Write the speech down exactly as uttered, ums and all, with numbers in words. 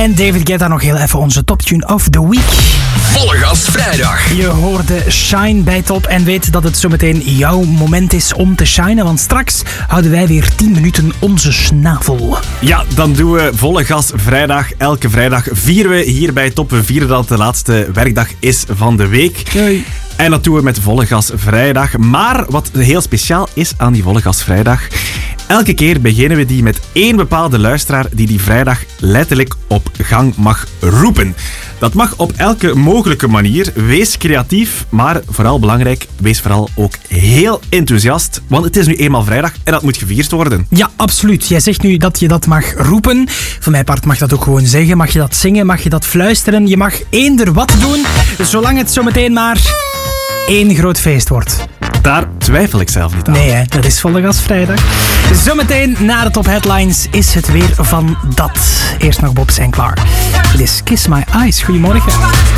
En David Guetta nog heel even onze Top Tune of the Week. Volle Gas Vrijdag. Je hoorde Shine bij Top en weet dat het zometeen jouw moment is om te shinen. Want straks houden wij weer tien minuten onze snavel. Ja, dan doen we Volle Gas Vrijdag. Elke vrijdag vieren we hier bij Top. We vieren dat het de laatste werkdag is van de week. Doei. En dat doen we met Volle Gas Vrijdag. Maar wat heel speciaal is aan die Volle Gas Vrijdag... Elke keer beginnen we die met één bepaalde luisteraar die die vrijdag letterlijk op gang mag roepen. Dat mag op elke mogelijke manier. Wees creatief, maar vooral belangrijk, wees vooral ook heel enthousiast. Want het is nu eenmaal vrijdag en dat moet gevierd worden. Ja, absoluut. Jij zegt nu dat je dat mag roepen. Van mijn part mag dat ook gewoon zeggen. Mag je dat zingen, mag je dat fluisteren. Je mag eender wat doen, zolang het zometeen maar één groot feest wordt. Daar twijfel ik zelf niet aan. Nee, hè, dat is Volle Gas Vrijdag. Zometeen na de top headlines is het weer van dat. Eerst nog Bob Sinclair. Dit is Kiss My Eyes. Goedemorgen.